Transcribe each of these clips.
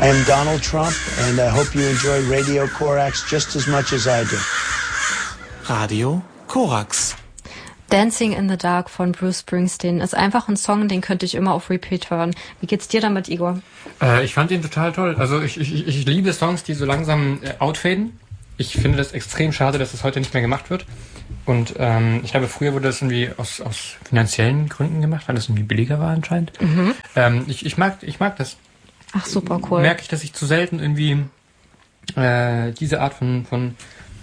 I am Donald Trump, and I hope you enjoy Radio Korax just as much as I do. Radio Korax. Dancing in the Dark von Bruce Springsteen ist einfach ein Song, den könnte ich immer auf Repeat hören. Wie geht's dir damit, Igor? Ich fand ihn total toll. Also ich liebe Songs, die so langsam outfaden. Ich finde das extrem schade, dass das heute nicht mehr gemacht wird. Und ich glaube, früher wurde das irgendwie aus finanziellen Gründen gemacht, weil das irgendwie billiger war anscheinend. Mhm. Ich mag das. Ach, super cool. Merke ich, dass ich zu selten irgendwie diese Art von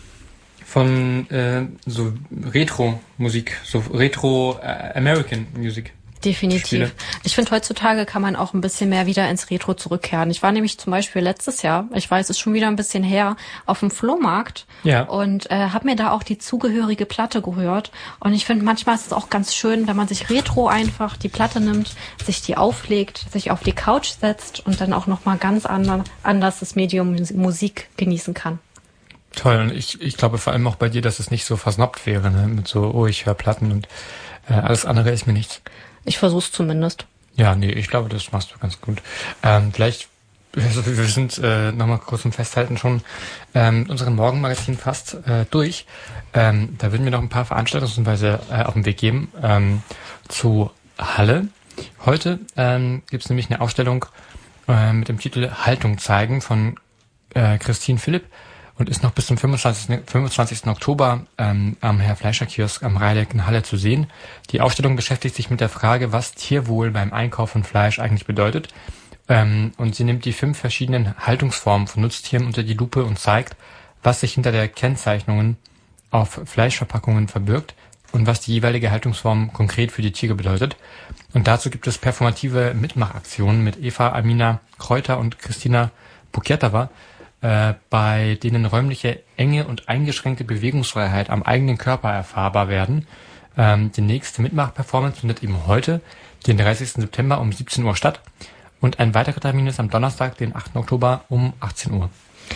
so Retro-Musik, so Retro-American-Musik. Definitiv. Spiele. Ich finde, heutzutage kann man auch ein bisschen mehr wieder ins Retro zurückkehren. Ich war nämlich zum Beispiel letztes Jahr, ich weiß, es ist schon wieder ein bisschen her, auf dem Flohmarkt und habe mir da auch die zugehörige Platte gehört. Und ich finde, manchmal ist es auch ganz schön, wenn man sich Retro einfach die Platte nimmt, sich die auflegt, sich auf die Couch setzt und dann auch nochmal ganz anders das Medium Musik genießen kann. Toll, und ich glaube vor allem auch bei dir, dass es nicht so versnobbt wäre, ne? Mit so, ich höre Platten und alles andere ist mir nichts. Ich versuch's zumindest. Ja, nee, ich glaube, das machst du ganz gut. Vielleicht, wir sind nochmal kurz zum Festhalten schon mit unserem Morgenmagazin fast durch. Da würden wir noch ein paar Veranstaltungshinweise auf den Weg geben zu Halle. Heute gibt es nämlich eine Ausstellung mit dem Titel Haltung zeigen von Christine Philipp. Und ist noch bis zum 25. Oktober am Herr-Fleischer-Kiosk am Rheineck in Halle zu sehen. Die Ausstellung beschäftigt sich mit der Frage, was Tierwohl beim Einkauf von Fleisch eigentlich bedeutet. Und sie nimmt die 5 verschiedenen Haltungsformen von Nutztieren unter die Lupe und zeigt, was sich hinter der Kennzeichnungen auf Fleischverpackungen verbirgt und was die jeweilige Haltungsform konkret für die Tiere bedeutet. Und dazu gibt es performative Mitmachaktionen mit Eva Amina Kräuter und Christina Bukietova, bei denen räumliche Enge und eingeschränkte Bewegungsfreiheit am eigenen Körper erfahrbar werden. Die nächste Mitmach-Performance findet eben heute, den 30. September um 17 Uhr statt. Und ein weiterer Termin ist am Donnerstag, den 8. Oktober um 18 Uhr.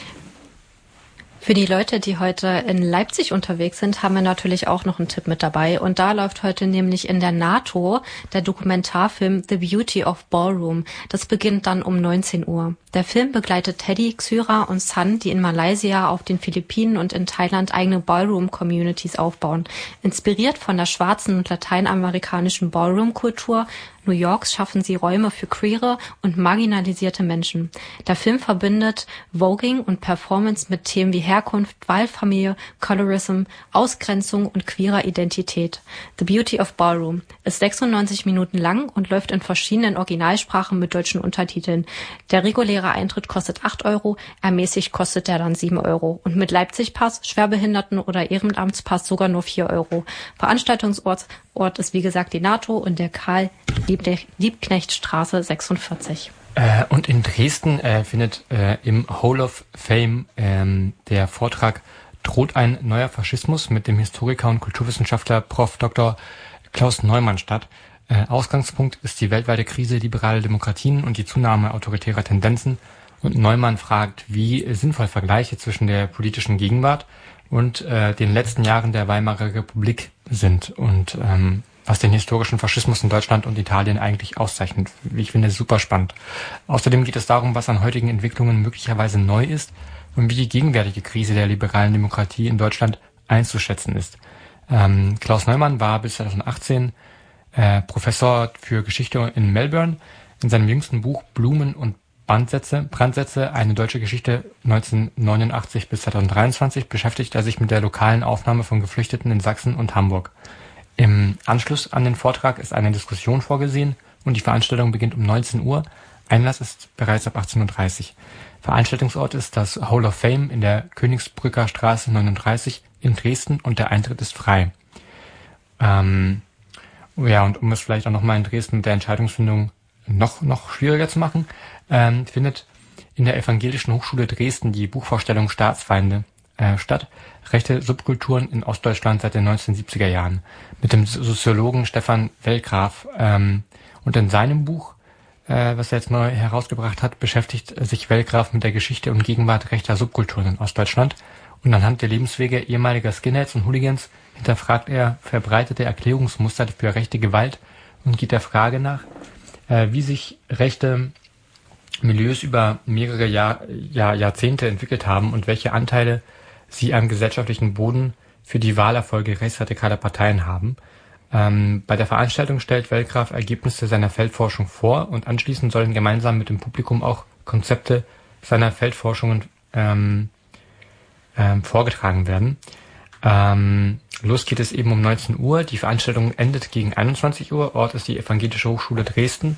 Für die Leute, die heute in Leipzig unterwegs sind, haben wir natürlich auch noch einen Tipp mit dabei. Und da läuft heute nämlich in der NATO der Dokumentarfilm The Beauty of Ballroom. Das beginnt dann um 19 Uhr. Der Film begleitet Teddy, Xyra und Sun, die in Malaysia, auf den Philippinen und in Thailand eigene Ballroom-Communities aufbauen. Inspiriert von der schwarzen und lateinamerikanischen Ballroom-Kultur New Yorks schaffen sie Räume für queere und marginalisierte Menschen. Der Film verbindet Voging und Performance mit Themen wie Herkunft, Wahlfamilie, Colorism, Ausgrenzung und queerer Identität. The Beauty of Ballroom ist 96 Minuten lang und läuft in verschiedenen Originalsprachen mit deutschen Untertiteln. Der reguläre Eintritt kostet 8 €, ermäßigt kostet er dann 7 € und mit Leipzig-Pass, Schwerbehinderten- oder Ehrenamtspass sogar nur 4 €. Veranstaltungsort ist wie gesagt die NATO und der Karl-Liebknecht-Straße 46. Und in Dresden findet im Hall of Fame der Vortrag Droht ein neuer Faschismus mit dem Historiker und Kulturwissenschaftler Prof. Dr. Klaus Neumann statt. Ausgangspunkt ist die weltweite Krise liberaler Demokratien und die Zunahme autoritärer Tendenzen. Und Neumann fragt, wie sinnvoll Vergleiche zwischen der politischen Gegenwart und den letzten Jahren der Weimarer Republik sind und was den historischen Faschismus in Deutschland und Italien eigentlich auszeichnet. Wie ich finde, super spannend. Außerdem geht es darum, was an heutigen Entwicklungen möglicherweise neu ist und wie die gegenwärtige Krise der liberalen Demokratie in Deutschland einzuschätzen ist. Klaus Neumann war bis 2018 Professor für Geschichte in Melbourne. In seinem jüngsten Buch Blumen und Brandsätze, eine deutsche Geschichte 1989 bis 2023 beschäftigt er sich mit der lokalen Aufnahme von Geflüchteten in Sachsen und Hamburg. Im Anschluss an den Vortrag ist eine Diskussion vorgesehen und die Veranstaltung beginnt um 19 Uhr. Einlass ist bereits ab 18:30 Uhr. Veranstaltungsort ist das Hall of Fame in der Königsbrücker Straße 39 in Dresden und der Eintritt ist frei. Ja, und um es vielleicht auch nochmal in Dresden mit der Entscheidungsfindung noch schwieriger zu machen, findet in der Evangelischen Hochschule Dresden die Buchvorstellung Staatsfeinde statt. Rechte Subkulturen in Ostdeutschland seit den 1970er Jahren. Mit dem Soziologen Stefan Wellgraf. Und in seinem Buch, was er jetzt neu herausgebracht hat, beschäftigt sich Wellgraf mit der Geschichte und Gegenwart rechter Subkulturen in Ostdeutschland. Und anhand der Lebenswege ehemaliger Skinheads und Hooligans hinterfragt er verbreitete Erklärungsmuster für rechte Gewalt und geht der Frage nach, wie sich rechte Milieus über mehrere Jahrzehnte entwickelt haben und welche Anteile sie am gesellschaftlichen Boden für die Wahlerfolge rechtsradikaler Parteien haben. Bei der Veranstaltung stellt Wellgraf Ergebnisse seiner Feldforschung vor und anschließend sollen gemeinsam mit dem Publikum auch Konzepte seiner Feldforschungen vorgetragen werden. Los geht es eben um 19 Uhr. Die Veranstaltung endet gegen 21 Uhr. Ort ist die Evangelische Hochschule Dresden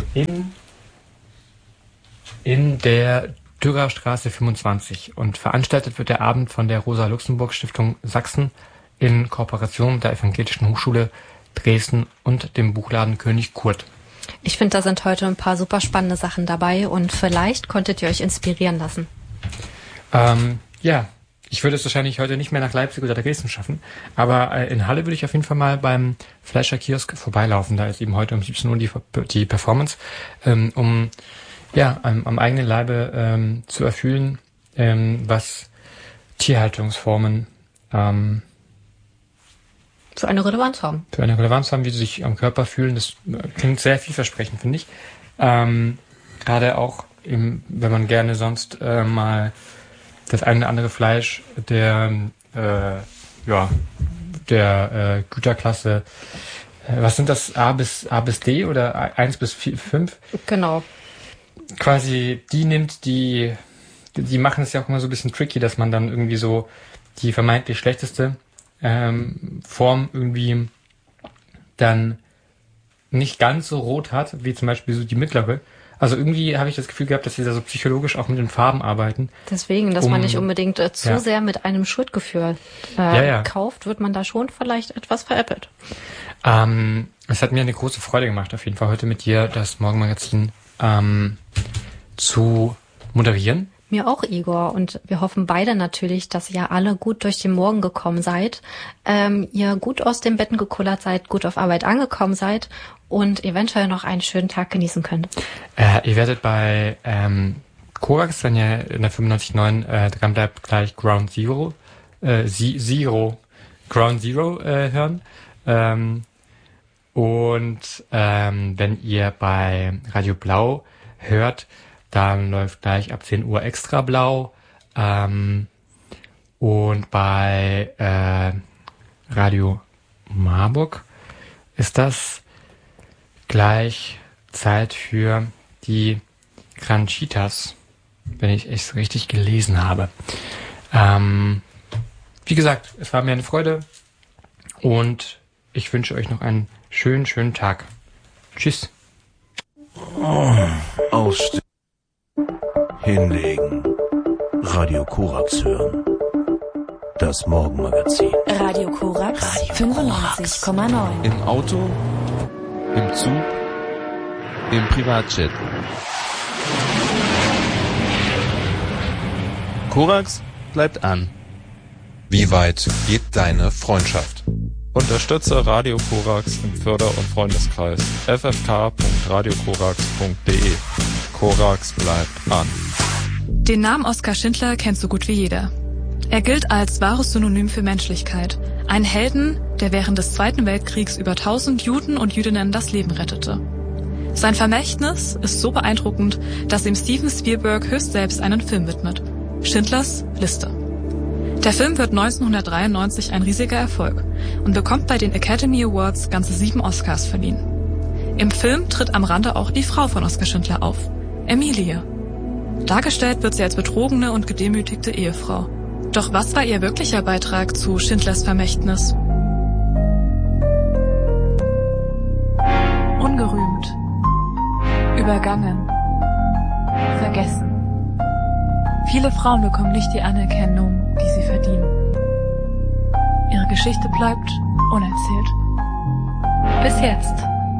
in der Dürerstraße 25. Und veranstaltet wird der Abend von der Rosa-Luxemburg-Stiftung Sachsen in Kooperation mit der Evangelischen Hochschule Dresden und dem Buchladen König Kurt. Ich finde, da sind heute ein paar super spannende Sachen dabei und vielleicht konntet ihr euch inspirieren lassen. Ja, ich würde es wahrscheinlich heute nicht mehr nach Leipzig oder Dresden schaffen, aber in Halle würde ich auf jeden Fall mal beim Fleischer-Kiosk vorbeilaufen. Da ist eben heute um 17 Uhr die Performance, um am eigenen Leibe zu erfühlen, was Tierhaltungsformen für eine Relevanz haben. Wie sie sich am Körper fühlen. Das klingt sehr vielversprechend, finde ich. Gerade auch, wenn man gerne sonst mal das eine oder andere Fleisch der Güterklasse, was sind das, A bis D oder 1 bis 5? Genau. Quasi die nimmt, die machen es ja auch immer so ein bisschen tricky, dass man dann irgendwie so die vermeintlich schlechteste Form irgendwie dann nicht ganz so rot hat, wie zum Beispiel so die mittlere. Also irgendwie habe ich das Gefühl gehabt, dass sie da so psychologisch auch mit den Farben arbeiten. Deswegen, dass man nicht unbedingt zu sehr mit einem Schuldgefühl kauft, wird man da schon vielleicht etwas veräppelt. Es hat mir eine große Freude gemacht, auf jeden Fall heute mit dir das Morgenmagazin zu moderieren. Mir auch, Igor. Und wir hoffen beide natürlich, dass ihr alle gut durch den Morgen gekommen seid, ihr gut aus den Betten gekullert seid, gut auf Arbeit angekommen seid und eventuell noch einen schönen Tag genießen könnt. Ihr werdet bei Korax, wenn ihr in der 95.9 dran bleibt, gleich Ground Zero hören. Wenn ihr bei Radio Blau hört, dann läuft gleich ab 10 Uhr Extra Blau. Und bei Radio Marburg ist das gleich Zeit für die Granchitas, wenn ich es richtig gelesen habe. Wie gesagt, es war mir eine Freude und ich wünsche euch noch einen schönen Tag. Tschüss. Ausstehen. Hinlegen. Radio Korax hören. Das Morgenmagazin. Radio Korax 95,9. Im Auto, im Zug, im Privatjet. Korax bleibt an. Wie weit geht deine Freundschaft? Unterstütze Radio Korax im Förder- und Freundeskreis. ffk.radiokorax.de. Korax bleibt an. Den Namen Oskar Schindler kennt so gut wie jeder. Er gilt als wahres Synonym für Menschlichkeit. Ein Helden, der während des Zweiten Weltkriegs über 1000 Juden und Jüdinnen das Leben rettete. Sein Vermächtnis ist so beeindruckend, dass ihm Steven Spielberg höchst selbst einen Film widmet. Schindlers Liste. Der Film wird 1993 ein riesiger Erfolg und bekommt bei den Academy Awards ganze 7 Oscars verliehen. Im Film tritt am Rande auch die Frau von Oskar Schindler auf, Emilie. Dargestellt wird sie als betrogene und gedemütigte Ehefrau. Doch was war ihr wirklicher Beitrag zu Schindlers Vermächtnis? Ungerühmt, übergangen, vergessen. Viele Frauen bekommen nicht die Anerkennung, die sie verdienen. Ihre Geschichte bleibt unerzählt. Bis jetzt.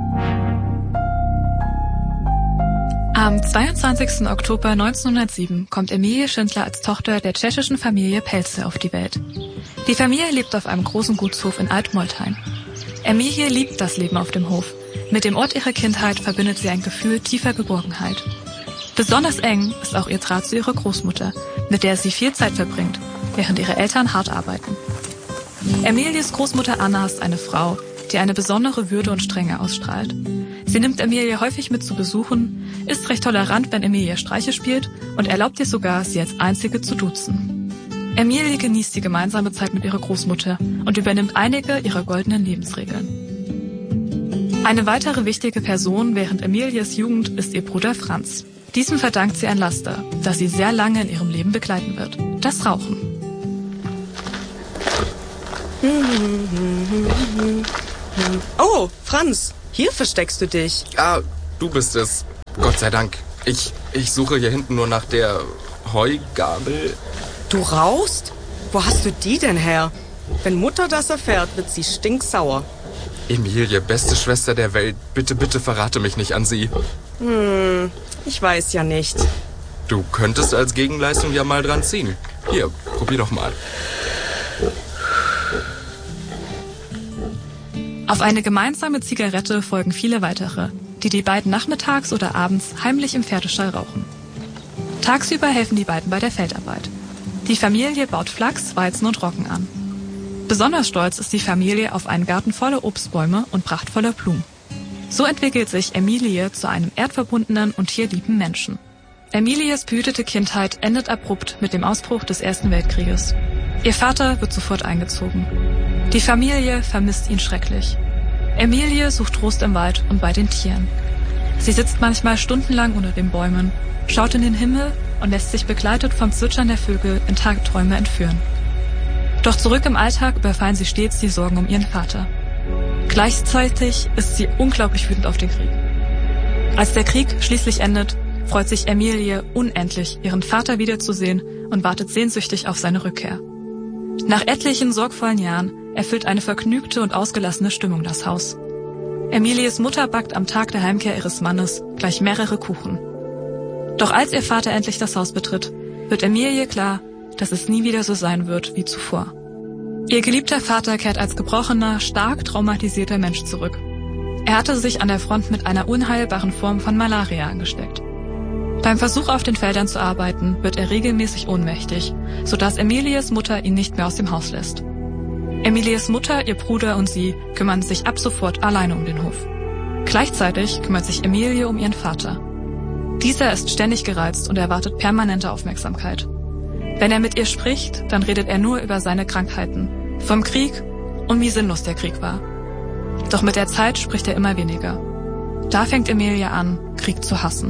Am 22. Oktober 1907 kommt Emilie Schindler als Tochter der tschechischen Familie Pelze auf die Welt. Die Familie lebt auf einem großen Gutshof in Altmoltheim. Emilie liebt das Leben auf dem Hof. Mit dem Ort ihrer Kindheit verbindet sie ein Gefühl tiefer Geborgenheit. Besonders eng ist auch ihr Draht zu ihrer Großmutter, mit der sie viel Zeit verbringt, während ihre Eltern hart arbeiten. Emilies Großmutter Anna ist eine Frau, die eine besondere Würde und Strenge ausstrahlt. Sie nimmt Emilie häufig mit zu Besuchen, ist recht tolerant, wenn Emilie Streiche spielt und erlaubt ihr sogar, sie als Einzige zu duzen. Emilie genießt die gemeinsame Zeit mit ihrer Großmutter und übernimmt einige ihrer goldenen Lebensregeln. Eine weitere wichtige Person während Emilies Jugend ist ihr Bruder Franz. Diesem verdankt sie ein Laster, das sie sehr lange in ihrem Leben begleiten wird: das Rauchen. Oh, Franz, hier versteckst du dich. Ja, du bist es. Gott sei Dank. Ich suche hier hinten nur nach der Heugabel. Du rauchst? Wo hast du die denn her? Wenn Mutter das erfährt, wird sie stinksauer. Emilie, beste Schwester der Welt, bitte, bitte verrate mich nicht an sie. Ich weiß ja nicht. Du könntest als Gegenleistung ja mal dran ziehen. Hier, probier doch mal. Auf eine gemeinsame Zigarette folgen viele weitere, die beiden nachmittags oder abends heimlich im Pferdestall rauchen. Tagsüber helfen die beiden bei der Feldarbeit. Die Familie baut Flachs, Weizen und Roggen an. Besonders stolz ist die Familie auf einen Garten voller Obstbäume und prachtvoller Blumen. So entwickelt sich Emilie zu einem erdverbundenen und tierlieben Menschen. Emilies behütete Kindheit endet abrupt mit dem Ausbruch des Ersten Weltkrieges. Ihr Vater wird sofort eingezogen. Die Familie vermisst ihn schrecklich. Emilie sucht Trost im Wald und bei den Tieren. Sie sitzt manchmal stundenlang unter den Bäumen, schaut in den Himmel und lässt sich begleitet vom Zwitschern der Vögel in Tagträume entführen. Doch zurück im Alltag überfallen sie stets die Sorgen um ihren Vater. Gleichzeitig ist sie unglaublich wütend auf den Krieg. Als der Krieg schließlich endet, freut sich Emilie unendlich, ihren Vater wiederzusehen und wartet sehnsüchtig auf seine Rückkehr. Nach etlichen sorgvollen Jahren erfüllt eine vergnügte und ausgelassene Stimmung das Haus. Emilies Mutter backt am Tag der Heimkehr ihres Mannes gleich mehrere Kuchen. Doch als ihr Vater endlich das Haus betritt, wird Emilie klar, dass es nie wieder so sein wird wie zuvor. Ihr geliebter Vater kehrt als gebrochener, stark traumatisierter Mensch zurück. Er hatte sich an der Front mit einer unheilbaren Form von Malaria angesteckt. Beim Versuch, auf den Feldern zu arbeiten, wird er regelmäßig ohnmächtig, sodass Emilies Mutter ihn nicht mehr aus dem Haus lässt. Emilies Mutter, ihr Bruder und sie kümmern sich ab sofort alleine um den Hof. Gleichzeitig kümmert sich Emilie um ihren Vater. Dieser ist ständig gereizt und erwartet permanente Aufmerksamkeit. Wenn er mit ihr spricht, dann redet er nur über seine Krankheiten, vom Krieg und wie sinnlos der Krieg war. Doch mit der Zeit spricht er immer weniger. Da fängt Emilie an, Krieg zu hassen.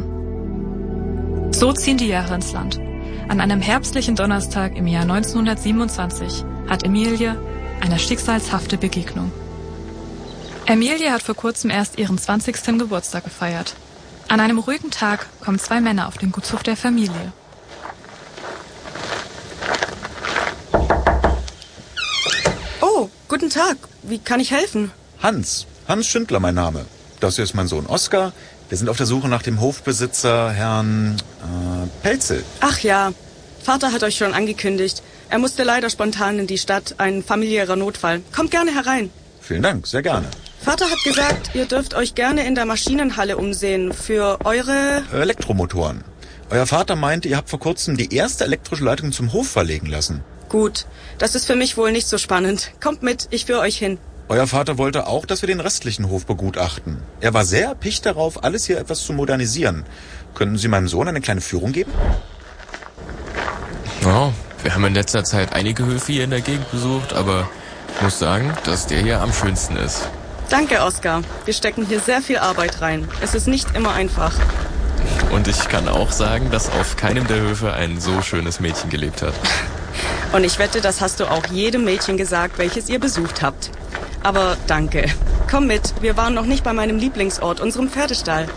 So ziehen die Jahre ins Land. An einem herbstlichen Donnerstag im Jahr 1927 hat Emilie eine schicksalshafte Begegnung. Emilie hat vor kurzem erst ihren 20. Geburtstag gefeiert. An einem ruhigen Tag kommen zwei Männer auf den Gutshof der Familie. Oh, guten Tag. Wie kann ich helfen? Hans Schindler mein Name. Das hier ist mein Sohn Oskar. Wir sind auf der Suche nach dem Hofbesitzer, Herrn Pelzel. Ach ja, Vater hat euch schon angekündigt. Er musste leider spontan in die Stadt, ein familiärer Notfall. Kommt gerne herein. Vielen Dank, sehr gerne. Vater hat gesagt, ihr dürft euch gerne in der Maschinenhalle umsehen für eure... Elektromotoren. Euer Vater meinte, ihr habt vor kurzem die erste elektrische Leitung zum Hof verlegen lassen. Gut, das ist für mich wohl nicht so spannend. Kommt mit, ich führe euch hin. Euer Vater wollte auch, dass wir den restlichen Hof begutachten. Er war sehr erpicht darauf, alles hier etwas zu modernisieren. Könnten Sie meinem Sohn eine kleine Führung geben? Ja, wir haben in letzter Zeit einige Höfe hier in der Gegend besucht, aber ich muss sagen, dass der hier am schönsten ist. Danke, Oskar. Wir stecken hier sehr viel Arbeit rein. Es ist nicht immer einfach. Und ich kann auch sagen, dass auf keinem der Höfe ein so schönes Mädchen gelebt hat. Und ich wette, das hast du auch jedem Mädchen gesagt, welches ihr besucht habt. Aber danke. Komm mit, wir waren noch nicht bei meinem Lieblingsort, unserem Pferdestall.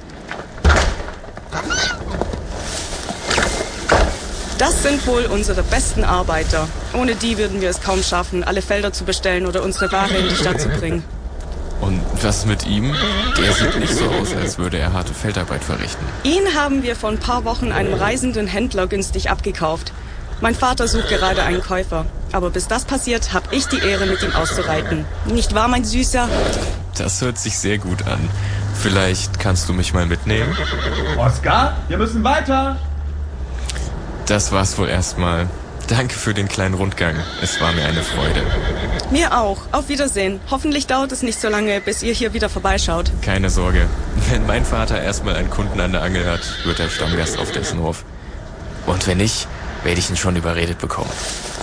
Das sind wohl unsere besten Arbeiter. Ohne die würden wir es kaum schaffen, alle Felder zu bestellen oder unsere Ware in die Stadt zu bringen. Und was ist mit ihm? Der sieht nicht so aus, als würde er harte Feldarbeit verrichten. Ihn haben wir vor ein paar Wochen einem reisenden Händler günstig abgekauft. Mein Vater sucht gerade einen Käufer. Aber bis das passiert, habe ich die Ehre, mit ihm auszureiten. Nicht wahr, mein Süßer? Das hört sich sehr gut an. Vielleicht kannst du mich mal mitnehmen? Oskar, wir müssen weiter! Das war's wohl erstmal. Danke für den kleinen Rundgang. Es war mir eine Freude. Mir auch. Auf Wiedersehen. Hoffentlich dauert es nicht so lange, bis ihr hier wieder vorbeischaut. Keine Sorge. Wenn mein Vater erstmal einen Kunden an der Angel hat, wird er Stammgast auf dessen Hof. Und wenn nicht, werde ich ihn schon überredet bekommen.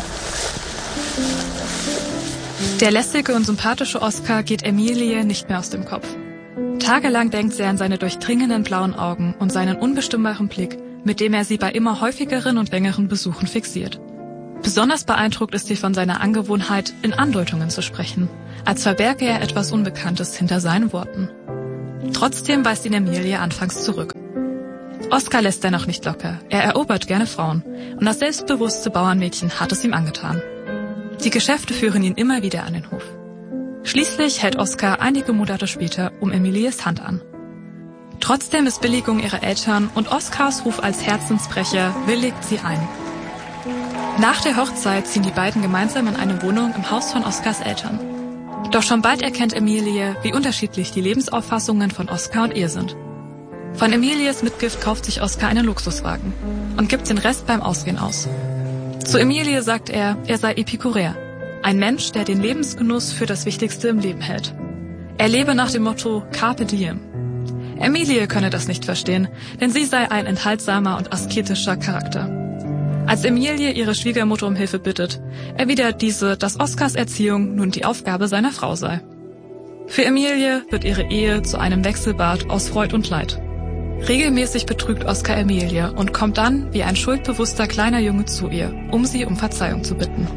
Der lässige und sympathische Oskar geht Emilie nicht mehr aus dem Kopf. Tagelang denkt sie an seine durchdringenden blauen Augen und seinen unbestimmbaren Blick, mit dem er sie bei immer häufigeren und längeren Besuchen fixiert. Besonders beeindruckt ist sie von seiner Angewohnheit, in Andeutungen zu sprechen, als verberge er etwas Unbekanntes hinter seinen Worten. Trotzdem weist ihn Emilie anfangs zurück. Oskar lässt dennoch nicht locker, er erobert gerne Frauen und das selbstbewusste Bauernmädchen hat es ihm angetan. Die Geschäfte führen ihn immer wieder an den Hof. Schließlich hält Oskar einige Monate später um Emilies Hand an. Trotz der Missbilligung ihrer Eltern und Oskars Ruf als Herzensbrecher willigt sie ein. Nach der Hochzeit ziehen die beiden gemeinsam in eine Wohnung im Haus von Oskars Eltern. Doch schon bald erkennt Emilie, wie unterschiedlich die Lebensauffassungen von Oskar und ihr sind. Von Emilies Mitgift kauft sich Oskar einen Luxuswagen und gibt den Rest beim Ausgehen aus. Zu Emilie sagt er sei Epikureer, ein Mensch, der den Lebensgenuss für das Wichtigste im Leben hält. Er lebe nach dem Motto Carpe Diem. Emilie könne das nicht verstehen, denn sie sei ein enthaltsamer und asketischer Charakter. Als Emilie ihre Schwiegermutter um Hilfe bittet, erwidert diese, dass Oskars Erziehung nun die Aufgabe seiner Frau sei. Für Emilie wird ihre Ehe zu einem Wechselbad aus Freud und Leid. Regelmäßig betrügt Oskar Emilie und kommt dann wie ein schuldbewusster kleiner Junge zu ihr, um sie um Verzeihung zu bitten.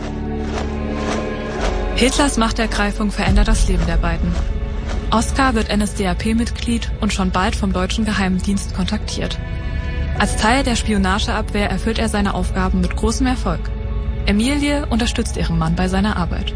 Hitlers Machtergreifung verändert das Leben der beiden. Oskar wird NSDAP-Mitglied und schon bald vom deutschen Geheimdienst kontaktiert. Als Teil der Spionageabwehr erfüllt er seine Aufgaben mit großem Erfolg. Emilie unterstützt ihren Mann bei seiner Arbeit.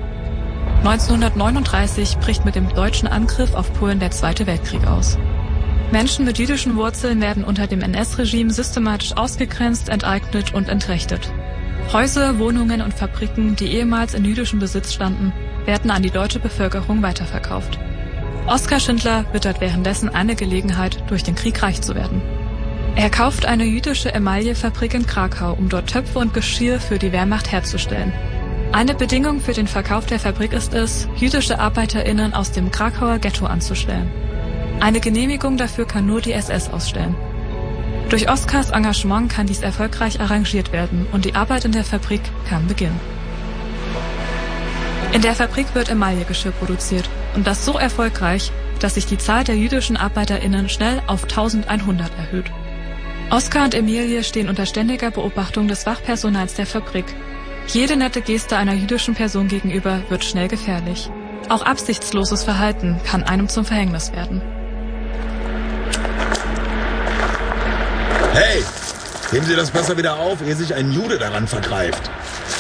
1939 bricht mit dem deutschen Angriff auf Polen der Zweite Weltkrieg aus. Menschen mit jüdischen Wurzeln werden unter dem NS-Regime systematisch ausgegrenzt, enteignet und entrechtet. Häuser, Wohnungen und Fabriken, die ehemals in jüdischem Besitz standen, werden an die deutsche Bevölkerung weiterverkauft. Oskar Schindler wittert währenddessen eine Gelegenheit, durch den Krieg reich zu werden. Er kauft eine jüdische Emaillefabrik in Krakau, um dort Töpfe und Geschirr für die Wehrmacht herzustellen. Eine Bedingung für den Verkauf der Fabrik ist es, jüdische ArbeiterInnen aus dem Krakauer Ghetto anzustellen. Eine Genehmigung dafür kann nur die SS ausstellen. Durch Oskars Engagement kann dies erfolgreich arrangiert werden und die Arbeit in der Fabrik kann beginnen. In der Fabrik wird Emaillegeschirr produziert und das so erfolgreich, dass sich die Zahl der jüdischen ArbeiterInnen schnell auf 1100 erhöht. Oskar und Emilie stehen unter ständiger Beobachtung des Wachpersonals der Fabrik. Jede nette Geste einer jüdischen Person gegenüber wird schnell gefährlich. Auch absichtsloses Verhalten kann einem zum Verhängnis werden. Hey, heben Sie das besser wieder auf, ehe sich ein Jude daran vergreift.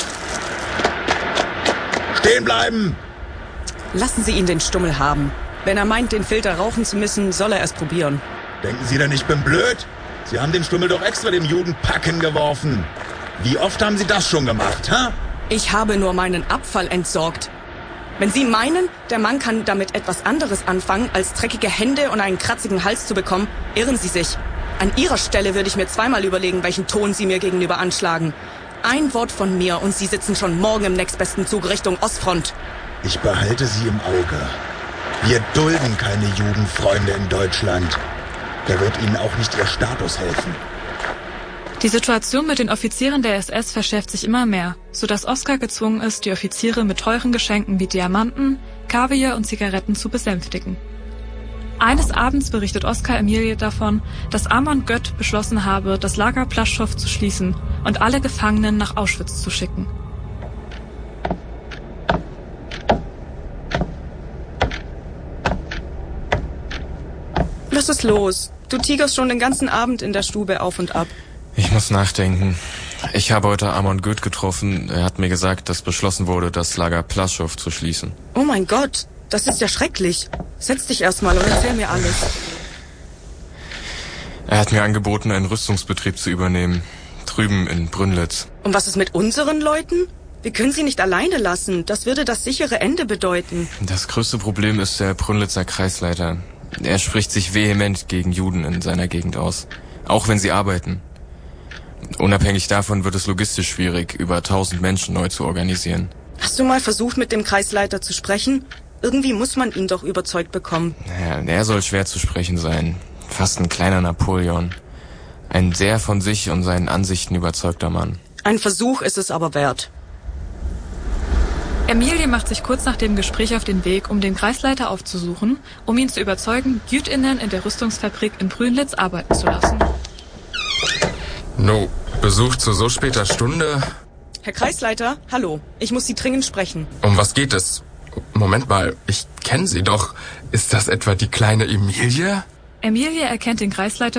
Stehen bleiben! Lassen Sie ihn den Stummel haben. Wenn er meint, den Filter rauchen zu müssen, soll er es probieren. Denken Sie denn, ich bin blöd? Sie haben den Stummel doch extra dem Juden Packen geworfen. Wie oft haben Sie das schon gemacht, ha? Ich habe nur meinen Abfall entsorgt. Wenn Sie meinen, der Mann kann damit etwas anderes anfangen, als dreckige Hände und einen kratzigen Hals zu bekommen, irren Sie sich. An Ihrer Stelle würde ich mir zweimal überlegen, welchen Ton Sie mir gegenüber anschlagen. Ein Wort von mir und Sie sitzen schon morgen im nächstbesten Zug Richtung Ostfront. Ich behalte Sie im Auge. Wir dulden keine Judenfreunde in Deutschland. Da wird Ihnen auch nicht Ihr Status helfen. Die Situation mit den Offizieren der SS verschärft sich immer mehr, sodass Oskar gezwungen ist, die Offiziere mit teuren Geschenken wie Diamanten, Kaviar und Zigaretten zu besänftigen. Eines Abends berichtet Oskar Emilie davon, dass Amon Göth beschlossen habe, das Lager Plaschow zu schließen und alle Gefangenen nach Auschwitz zu schicken. Was ist los? Du tigerst schon den ganzen Abend in der Stube auf und ab. Ich muss nachdenken. Ich habe heute Amon Göth getroffen. Er hat mir gesagt, dass beschlossen wurde, das Lager Plaschow zu schließen. Oh mein Gott, das ist ja schrecklich. Setz dich erstmal und erzähl mir alles. Er hat mir angeboten, einen Rüstungsbetrieb zu übernehmen. Drüben in Brünnlitz. Und was ist mit unseren Leuten? Wir können sie nicht alleine lassen. Das würde das sichere Ende bedeuten. Das größte Problem ist der Brünnlitzer Kreisleiter. Er spricht sich vehement gegen Juden in seiner Gegend aus. Auch wenn sie arbeiten. Unabhängig davon wird es logistisch schwierig, über 1000 Menschen neu zu organisieren. Hast du mal versucht, mit dem Kreisleiter zu sprechen? Irgendwie muss man ihn doch überzeugt bekommen. Ja, er soll schwer zu sprechen sein. Fast ein kleiner Napoleon. Ein sehr von sich und seinen Ansichten überzeugter Mann. Ein Versuch ist es aber wert. Emilie macht sich kurz nach dem Gespräch auf den Weg, um den Kreisleiter aufzusuchen, um ihn zu überzeugen, JüdInnen in der Rüstungsfabrik in Brünlitz arbeiten zu lassen. No, Besuch zu so später Stunde? Herr Kreisleiter, hallo. Ich muss Sie dringend sprechen. Um was geht es? Moment mal, ich kenne Sie doch. Ist das etwa die kleine Emilie? Emilie erkennt den Kreisleiter